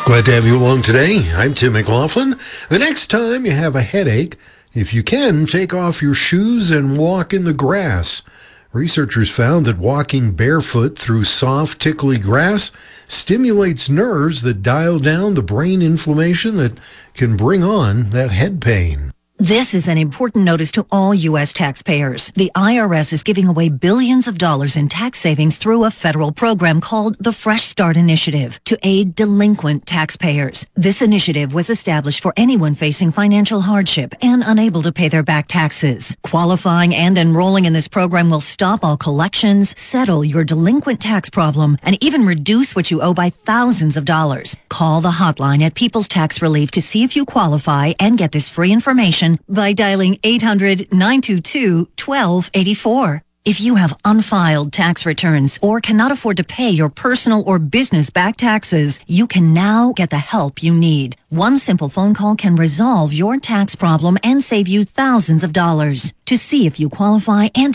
Glad to have you along today. I'm Tim McLaughlin. The next time you have a headache, if you can, take off your shoes and walk in the grass. Researchers found that walking barefoot through soft, tickly grass stimulates nerves that dial down the brain inflammation that can bring on that head pain. This is an important notice to all U.S. taxpayers. The IRS is giving away billions of dollars in tax savings through a federal program called the Fresh Start Initiative to aid delinquent taxpayers. This initiative was established for anyone facing financial hardship and unable to pay their back taxes. Qualifying and enrolling in this program will stop all collections, settle your delinquent tax problem, and even reduce what you owe by thousands of dollars. Call the hotline at People's Tax Relief to see if you qualify and get this free information by dialing 800-922-1284. If you have unfiled tax returns or cannot afford to pay your personal or business back taxes, you can now get the help you need. One simple phone call can resolve your tax problem and save you thousands of dollars. To see if you qualify and